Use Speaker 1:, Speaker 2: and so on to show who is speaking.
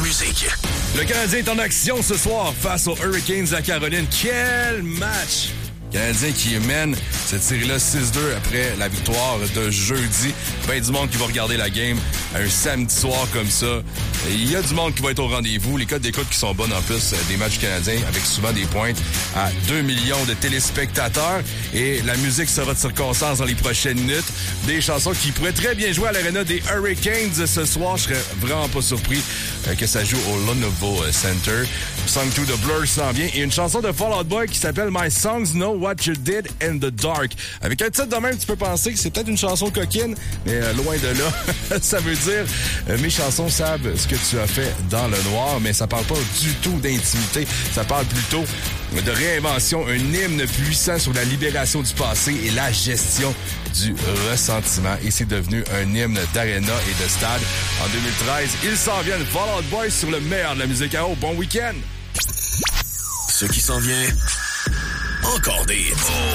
Speaker 1: musique.
Speaker 2: Le Canadien est en action ce soir face aux Hurricanes de la Caroline. Quel match! Canadien qui mène cette série-là 6-2 après la victoire de jeudi. Ben du monde qui va regarder la game un samedi soir comme ça. Il y a du monde qui va être au rendez-vous. Les codes d'écoute qui sont bonnes en plus des matchs canadiens avec souvent des pointes à 2 millions de téléspectateurs. Et la musique sera de circonstance dans les prochaines minutes. Des chansons qui pourraient très bien jouer à l'aréna des Hurricanes ce soir. Je serais vraiment pas surpris que ça joue au Lenovo Center. Song 2 de Blur s'en vient. Et une chanson de Fall Out Boy qui s'appelle My Songs Know What You Did in the Dark. Avec un titre de même, tu peux penser que c'est peut-être une chanson coquine, mais loin de là. Ça veut dire mes chansons savent ce que tu as fait dans le noir, mais ça parle pas du tout d'intimité. Ça parle plutôt de réinvention, un hymne puissant sur la libération du passé et la gestion du ressentiment. Et c'est devenu un hymne d'aréna et de stade. En 2013, ils s'en viennent. Fall Out Boy sur le meilleur de la musique à eau. Bon week-end!
Speaker 1: Ce qui s'en vient, encore des hits.